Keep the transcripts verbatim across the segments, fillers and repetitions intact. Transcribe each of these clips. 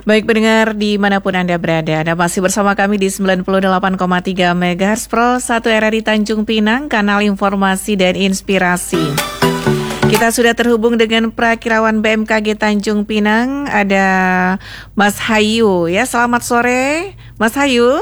Baik pendengar dimanapun Anda berada, Anda masih bersama kami di sembilan puluh delapan koma tiga Megahertz Pro satu R R I Tanjung Pinang, kanal informasi dan inspirasi. Kita sudah terhubung dengan Prakirawan B M K G Tanjung Pinang, ada Mas Hayu ya. Selamat sore Mas Hayu.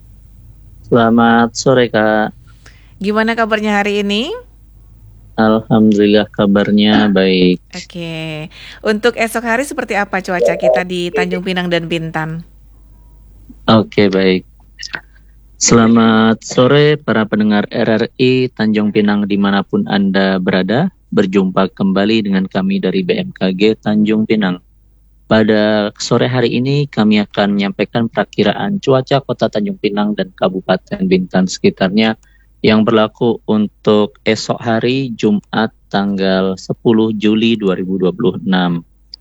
Selamat sore Kak. Gimana kabarnya hari ini? Alhamdulillah kabarnya baik. Oke, untuk esok hari seperti apa cuaca kita di Tanjung Pinang dan Bintan? Oke, baik. Selamat sore para pendengar R R I Tanjung Pinang dimanapun Anda berada. Berjumpa kembali dengan kami dari B M K G Tanjung Pinang. Pada sore hari ini kami akan menyampaikan perakiraan cuaca Kota Tanjung Pinang dan Kabupaten Bintan sekitarnya yang berlaku untuk esok hari Jumat tanggal sepuluh Juli dua ribu dua puluh enam.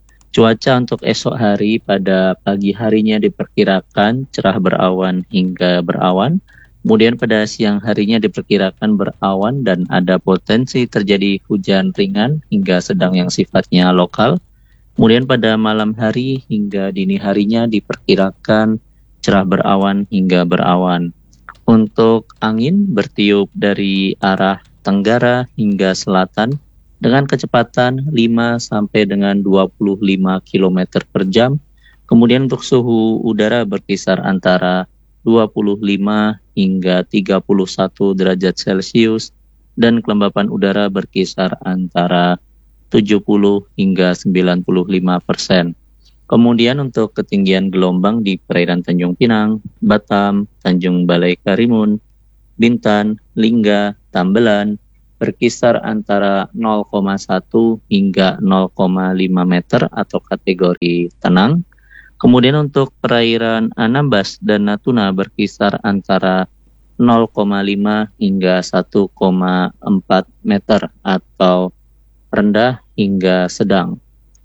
Cuaca untuk esok hari pada pagi harinya diperkirakan cerah berawan hingga berawan. Kemudian pada siang harinya diperkirakan berawan dan ada potensi terjadi hujan ringan hingga sedang yang sifatnya lokal. Kemudian pada malam hari hingga dini harinya diperkirakan cerah berawan hingga berawan. Untuk angin bertiup dari arah tenggara hingga selatan dengan kecepatan lima sampai dengan dua puluh lima kilometer per jam. Kemudian untuk suhu udara berkisar antara dua puluh lima hingga tiga puluh satu derajat Celcius dan kelembapan udara berkisar antara tujuh puluh hingga sembilan puluh lima persen. Kemudian untuk ketinggian gelombang di perairan Tanjung Pinang, Batam, Tanjung Balai Karimun, Bintan, Lingga, Tambelan berkisar antara nol koma satu hingga nol koma lima meter atau kategori tenang. Kemudian untuk perairan Anambas dan Natuna berkisar antara nol koma lima hingga satu koma empat meter atau rendah hingga sedang.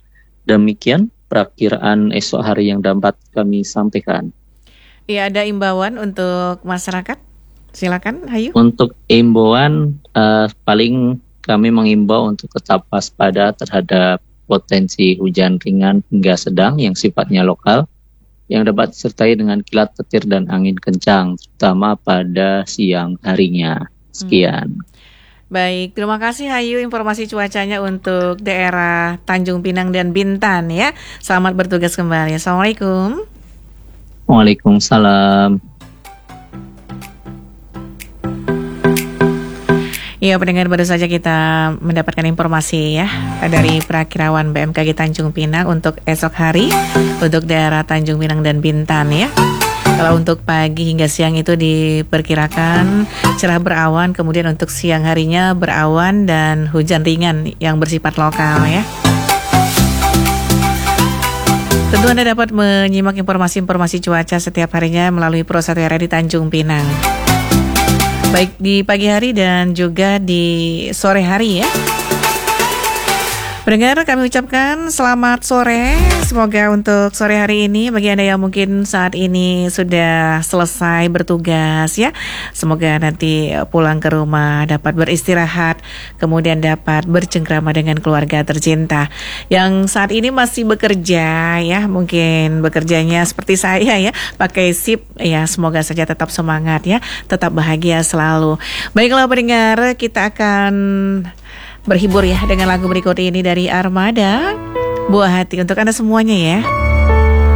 Demikian perakiraan esok hari yang dapat kami sampaikan. Iya, ada imbauan untuk masyarakat? Silakan, Hayu. Untuk imbauan, uh, paling kami mengimbau untuk tetap waspada terhadap potensi hujan ringan hingga sedang yang sifatnya lokal, yang dapat disertai dengan kilat petir dan angin kencang, terutama pada siang harinya. Sekian. Hmm. Baik, terima kasih Hayu informasi cuacanya untuk daerah Tanjung Pinang dan Bintan ya. Selamat bertugas kembali. Assalamualaikum. Waalaikumsalam. Ya, pendengar, baru saja kita mendapatkan informasi ya dari Prakirawan B M K G Tanjung Pinang untuk esok hari untuk daerah Tanjung Pinang dan Bintan ya. Kalau untuk pagi hingga siang itu diperkirakan cerah berawan, kemudian untuk siang harinya berawan dan hujan ringan yang bersifat lokal ya. Tentu Anda dapat menyimak informasi-informasi cuaca setiap harinya melalui Pro satu R R I Tanjung Pinang. Baik di pagi hari dan juga di sore hari ya. Pendengar, kami ucapkan selamat sore. Semoga untuk sore hari ini bagi Anda yang mungkin saat ini sudah selesai bertugas ya, semoga nanti pulang ke rumah dapat beristirahat, kemudian dapat bercengkrama dengan keluarga tercinta. Yang saat ini masih bekerja ya, mungkin bekerjanya seperti saya ya, pakai sip ya, semoga saja tetap semangat ya, tetap bahagia selalu. Baiklah pendengar, kita akan berhibur ya dengan lagu berikut ini dari Armada, Buah Hati untuk Anda semuanya ya.